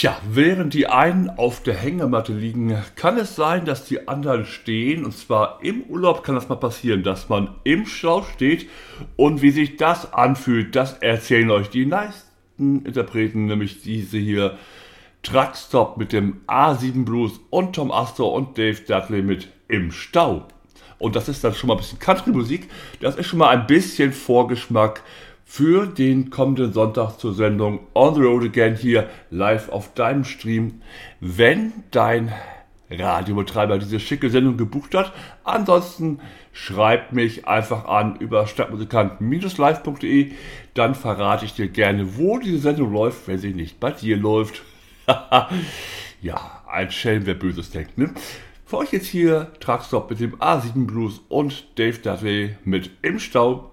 Tja, während die einen auf der Hängematte liegen, kann es sein, dass die anderen stehen. Und zwar im Urlaub kann das mal passieren, dass man im Stau steht. Und wie sich das anfühlt, das erzählen euch die meisten Interpreten, nämlich diese hier. Truckstop mit dem A7 Blues und Tom Astor und Dave Dudley mit Im Stau. Und das ist dann schon mal ein bisschen Country-Musik. Das ist schon mal ein bisschen Vorgeschmack für den kommenden Sonntag zur Sendung On the Road Again hier live auf deinem Stream, wenn dein Radiobetreiber diese schicke Sendung gebucht hat. Ansonsten schreibt mich einfach an über stadtmusikanten-live.de, dann verrate ich dir gerne, wo diese Sendung läuft, wenn sie nicht bei dir läuft. Ja, ein Schelm, wer Böses denkt, ne? Für euch jetzt hier Truckstop mit dem A7 Blues und Dave Dudley mit Im Stau.